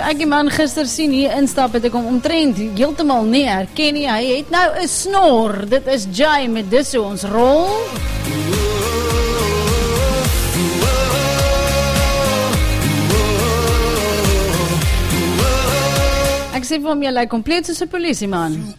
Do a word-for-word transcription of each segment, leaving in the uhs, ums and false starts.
ek die man gister sien hier instap, het ek hom omtrent heeltemal nie herken nie. Hy het nou 'n snor. Dit is Jay met Dis Hoe Ons Rol. Ek sê vir hom, jy lyk kompleet soos 'n polisieman.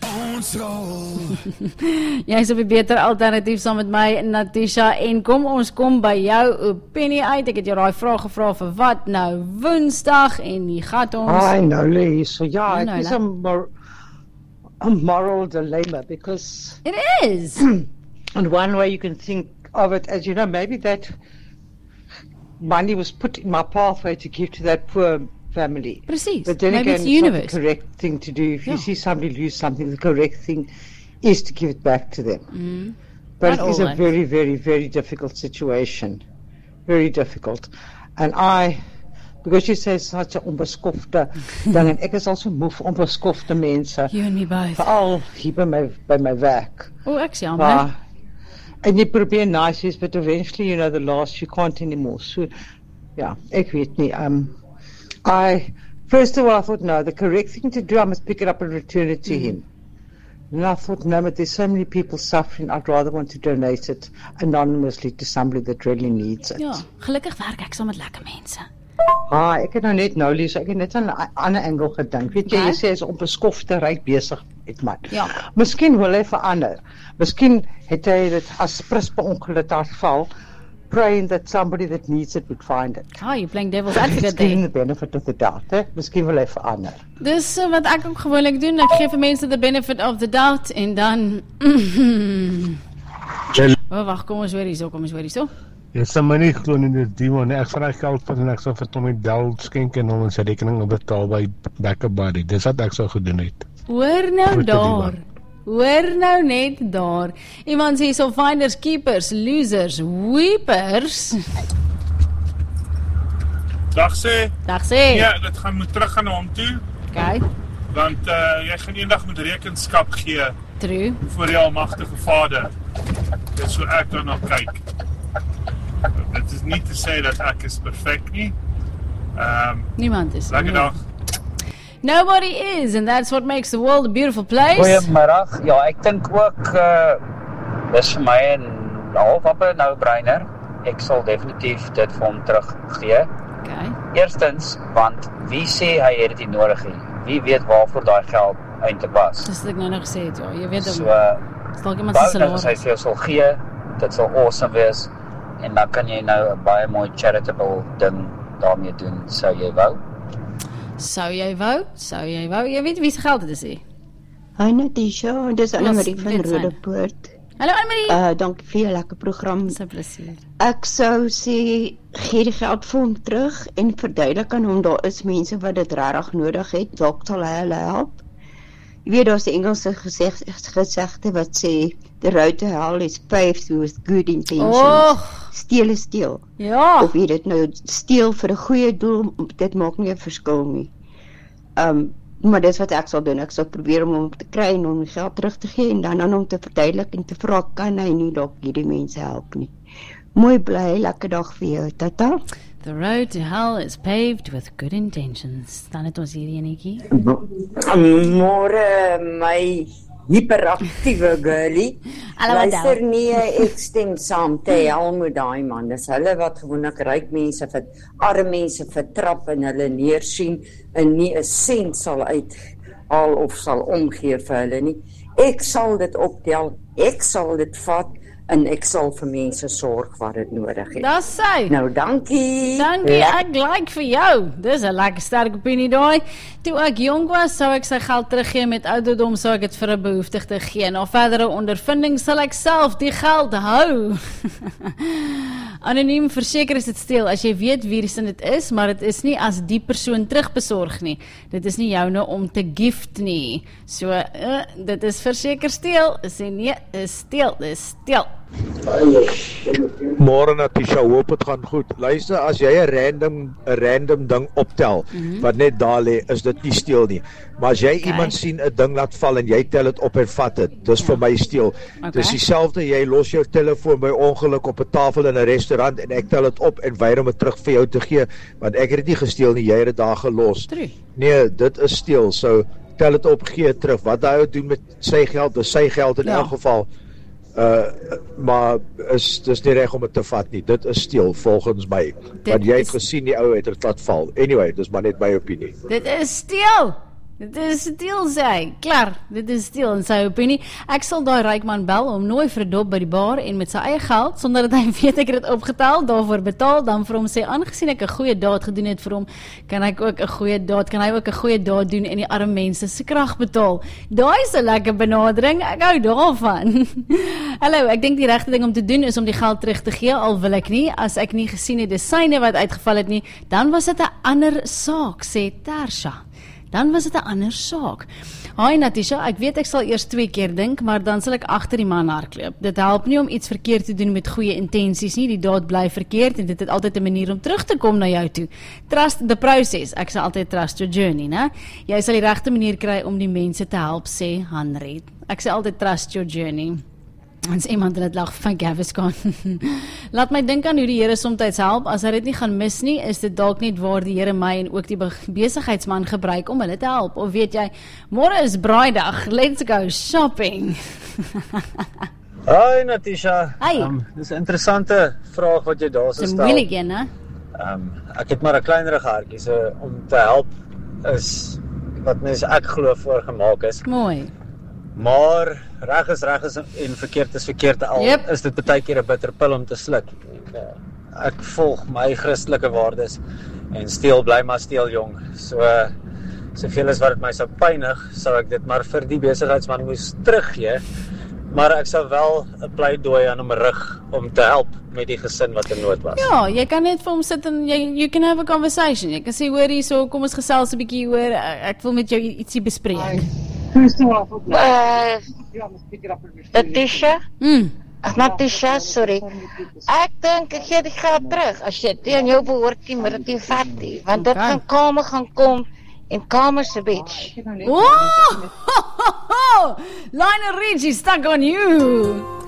Jy is op die beter alternatief saam met my, Natisha, en kom ons kom by jou opinie uit. Ek het jou daai vraag gevra vir wat nou Woensdag en die gat ons. Hi, Noli. So ja, Hi, it is Nola. a, mor a moral dilemma because It is. in one way you can think of it as, you know, maybe that money was put in my pathway to give to that poor family. Precies. But then Maybe again, it's the it's not universe. the correct thing to do. If Yeah. you see somebody lose something, the correct thing is to give it back to them. Mm. But Not it is a always. very, very, very difficult situation. Very difficult. And I, because you say such 'n onbeskofte ding, en ek is al so moe vir onbeskofte mense, You and me both. veral hier by my, by my werk. O, ek sê jammer. Maar, en jy probeer nice wees, but eventually, you know, the last, you can't anymore. So, ja, ek weet nie. Um, I, first of all, I thought, no, the correct thing to do, I must pick it up and return it to mm. him. And I thought, no, but there's so many people suffering, I'd rather want to donate it anonymously to somebody that really needs it. Ja, gelukkig werk ek saam met lekker mense. Ah, ek het nou net nou lees, ek het net aan 'n ander angle gedink. Weet jy, Okay. jy sê is op 'n skofte ryk besig met man. Ja. Miskien wil hy verander. Miskien het hy dit as prins beongeluk daar val, praying that somebody that needs it would find it. Ah, you playing devil's advocate It's giving there. the benefit of the doubt, hè? Miskien wil hy verander. Dis uh, wat ek ook gewoonlik doen. Ek gee vir mense the benefit of the doubt en dan Oh, wag, kom ons hoor hierso, kom ons hoor hierso. Jy sal my nie glo in die demon. Ek vra geld vir en ek sal vir Tommy Del skenk en hom sy rekening betaal by Backup Buddy. Dis wat ek sou gedoen het. Hoor nou Groete, daar. Diva. Hoor nou net daar. Iemand sê so finders, keepers, losers, weepers. Dag sê, Dag sê. ja, dit gaan moet terug gaan na hom toe, Okay, want uh, jy gaan eendag moet rekenskap gee true. voor die almagtige Vader. Dit is so ek daarna kyk. Dit is nie te sê dat ek is perfek nie. Ehm, um, Niemand is. lekker dag. Nobody is, and that's what makes the world a beautiful place. Goeiemiddag. Ja, ek dink ook uh dis vir my 'n halfwappe nou breiner. Ek sal definitief dit vir hom teruggee. Okay. Eerstens, want wie sê hy het dit nie nodig nie? Wie weet waarvoor daai geld eintlik was? Dis wat ek nou nog gesê het, ja. Jy weet So, hom. uh, Dalk iemand se wou as hy salaris. vir jou sal gee, dit sal awesome wees. En dan kan jy nou 'n baie mooi charitable ding daarmee doen, sou jy wou. Sou jy wou? Sou jy wou? Jy weet wie se geld dit is nie. Hi Natisha, dis Anne-Marie van dit zijn. Rodepoort. Hallo Anne-Marie. Uh, dankie vir jou lekker program. Dis 'n plesier. Ek sou sê, gee die geld vir hom terug en verduidelik aan hom, daar is mense wat dit regtig nodig het, dalk sal hy hulle help. Jy weet, daar's die Engelse geseg, gesegde wat sê, the road to hell is paved with good intentions. Och, Steel is steel. ja. Of jy dit nou steel vir 'n goeie doel, dit maak nie 'n verskil nie. Um, maar dis wat ek sal doen, ek sal probeer om hom te kry en hom die geld terug te gee en dan aan hom te verduidelik en te vra, kan hy nie dalk hierdie mense help nie. Mooi bly, lekker dag vir jou, tata. The road to hell is paved with good intentions. Dan het ons hierdie enetjie. Môre my hyperaktiewe girlie. Hallo, Luister Adele. nee, ek stem saam te hel met daai man. Dis hulle wat gewoonlik ryk mense vir arme mense vertrap en hulle neersien en nie 'n sent sal uithaal of sal omgee vir hulle nie. Ek sal dit optel, ek sal dit vat en ek sal vir mense sorg wat dit nodig het. Dis sy. Nou dankie. Dankie, Lek- ek like vir jou. Dis 'n lekker sterk opinie daai. Toe ek jong was, sou ek sy geld teruggee, met ouderdom sou ek dit vir 'n behoeftige gee. Na verdere ondervinding sal ek self die geld hou. Anoniem verseker is dit steel as jy weet wie dit is, maar dit is nie as die persoon terugbesorg nie. Dit is nie joune om te gift nie. So, uh, dit is verseker steel. Sê nee, is steel, dis steel. Môre Natasha, hoop het gaan goed. Luister, as jy 'n random 'n random ding optel mm-hmm. wat net daar lê, is dit nie steel nie. Maar as jy okay. iemand sien 'n ding laat val en jy tel dit op en vat dit, dis ja. vir my steel. Okay. Dis dieselfde, jy los jou telefoon by ongeluk op 'n tafel in 'n restaurant en ek tel dit op en weier om dit terug vir jou te gee, want ek het dit nie gesteel nie, jy het dit daar gelos. True. Nee, dit is steel. So tel dit op, gee dit terug. Wat hy doen met sy geld, dis sy geld in ja. elk geval. Uh, maar is dis nie reg om dit te vat nie. Dit is steel volgens my. Dit want jy het is... gesien die ou het dit laat val. Anyway, dis maar net my opinie. Dit is steel. Dit is steel sê. Klaar, dit is steel in sy opinie. Ek sal daai ryk man bel om nooi vir 'n dop by die bar en met sy eie geld, sonder dat hy weet ek het dit opgetel, daarvoor betaal, dan vir hom sê aangesien ek 'n goeie daad gedoen het vir hom, kan ek ook 'n goeie daad, kan hy ook 'n goeie daad doen en die arme mense se krag betaal. Daai is 'n lekker benadering. Ek hou daarvan. Hallo, ek dink die regte ding om te doen is om die geld terug te gee, al wil ek nie. As ek nie gesien het dis syne wat uitgeval het nie, dan was dit 'n ander saak, sê Tersha. Dan was dit 'n ander saak. Hi Natasha, ek weet ek sal eers twee keer dink, maar dan sal ek agter die man hardloop. Dit help nie om iets verkeerd te doen met goeie intensies nie, die daad bly verkeerd en dit het altyd 'n manier om terug te kom na jou toe. Trust the process. Ek sal altyd trust your journey, né? Jy sal die regte manier kry om die mense te help, sê Hanred. Ek sê altyd trust your journey. As iemand dit lag van Gaviscon. Laat my dink aan hoe die Here soms help. As hy dit nie gaan mis nie, is dit dalk net waar die Here my en ook die besigheidsman gebruik om hulle te help. Of weet jy, môre is braaidag, let's go shopping. Hi Natasha. Hi. Um, dis 'n interessante vraag wat jy daar so stel. Dis 'n moeilike een, hè? Um, ek het maar 'n kleinerige hartjie, so om te help is wat mens ek glo voorgemaak is. Mooi. Maar reg is reg is en verkeerd is verkeerd al yep. is dit baie keer 'n bitter pil om te sluk. Ek volg my Christelike waardes en steel bly maar steel jong. So soveel as wat dit my sou pynig, sou ek dit maar vir die besigheidsman moes teruggee. Maar ek sou wel 'n pleidooi aan hom rig om te help met die gesin wat in nood was. Ja, jy kan net vir hom sit en jy you can have a conversation. Jy kan sê hoor hierso, kom ons gesels 'n bietjie oor ek wil met jou ietsie bespreek. Hi. Uh, Natasha? Mm. Natasha, sorry. Ek dink ek gee die geld terug. As jy dit aan jou behoort nie, moet dit nie vat nie. Want dit gaan kamer gaan kom en kamer se bitch. Oh! Lionel Richie stuck on you.